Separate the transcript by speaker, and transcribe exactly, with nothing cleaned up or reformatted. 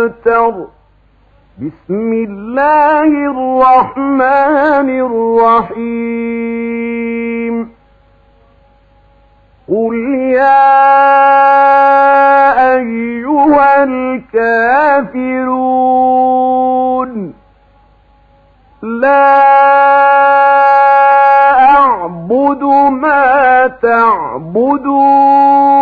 Speaker 1: وَابْتَرَ. بسم الله الرحمن الرحيم. قل يا أيها الكافرون لا أعبد ما تعبدون